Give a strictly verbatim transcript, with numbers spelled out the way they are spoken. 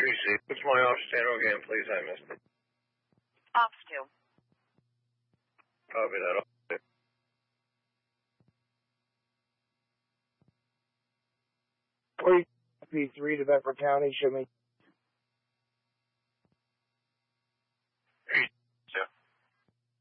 three C. What's my off channel again, please? I missed it. Ops two. Copy that. Or P three to Bedford County, show me